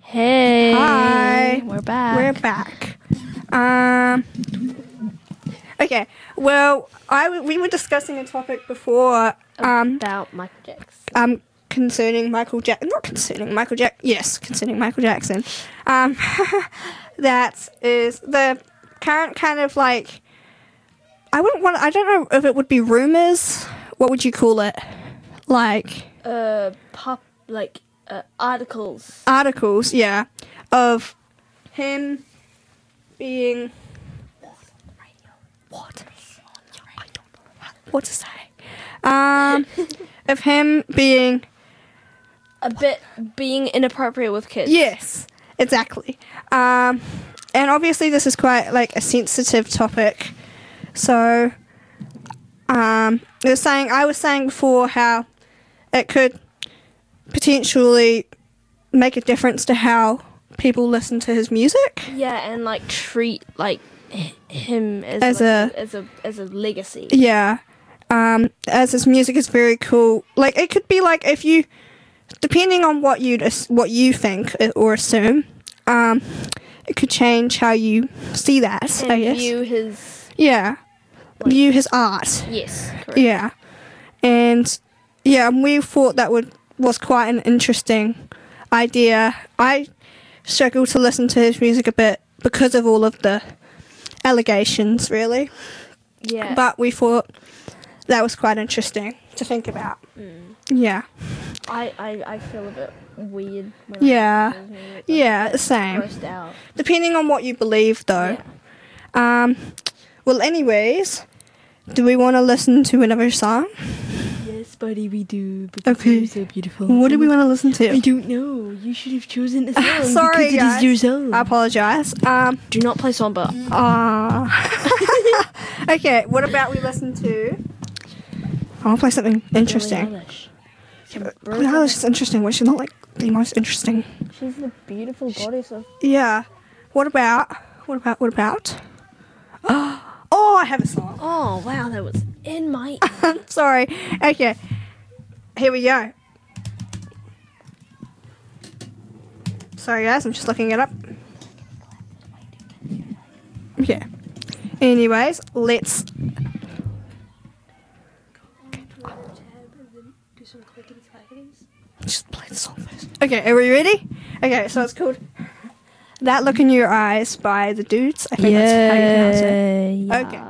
Hey. Hi. We're back. We're back. Okay. Well, we were discussing a topic before. About Michael Jackson. Concerning Michael Jackson. Not concerning Michael Jackson. Yes, concerning Michael Jackson. That is the current kind of like. I don't know if it would be rumors. What would you call it? Like. Articles. Articles, yeah, of him being what to say, of him being A bit being inappropriate with kids. yes, exactly, and obviously this is quite like a sensitive topic, so I was saying before how it could potentially make a difference to how people listen to his music. Yeah, and like treat like him As as a legacy. Yeah. As his music is very cool. Like it could be like if you, depending on what you think or assume, it could change how you see that. And I guess. view his. Yeah. View his art. Yes. Correct. Yeah. And yeah, we thought that was quite an interesting idea. I struggle to listen to his music a bit because of all of the allegations, really. Yeah. But we thought that was quite interesting to think about. Yeah. I feel a bit weird. When Yeah. I listen to his music. Yeah, same. Grossed out. Depending on what you believe, though. Yeah. Well, anyways, do we want to listen to another song? Yes, buddy, we do. Because Okay. you're so beautiful. What do we want to listen I to? don't know. You should have chosen a song. Sorry, because guys. it is your song. I apologize. Do not play Somber. Okay, what about we listen to... I want to play something interesting. Billie Eilish. Billie Eilish is interesting, but she's not like the most interesting. She's the beautiful goddess of. Yeah. What about? Oh, I have a song. Oh wow, that was in my. Sorry. Okay. Here we go. Sorry guys, I'm just looking it up. Okay. Anyways, let's... Just play the song first. Okay, are we ready? Okay, so it's called That Look in Your Eyes by The Dudes. I think that's how you pronounce it. Yeah. Okay.